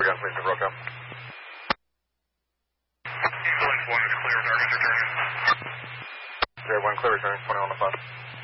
Again, please, Roca. East 1 is clear, target's returning. 01 clear, returning, 20 on the 5.